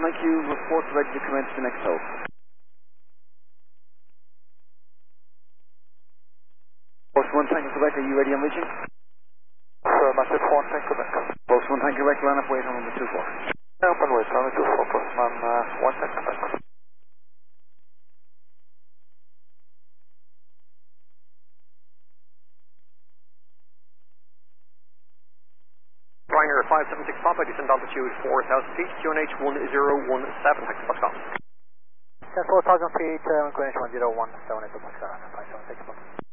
thank you. Report ready to commence the next hold. Post 1, thank you, Quebec. Are you ready on reaching? Massive 1, thank you, Quebec. Post 1, thank you, Quebec. Line up, wait on number 24. Up and wait, runway 24, Postman 1, thank you, Quebec. Ryanair 576 Papa, descend altitude 4,000 feet, QNH 1017, thanks, Pascal. 4,000 feet, QNH 1017, 576 Papa.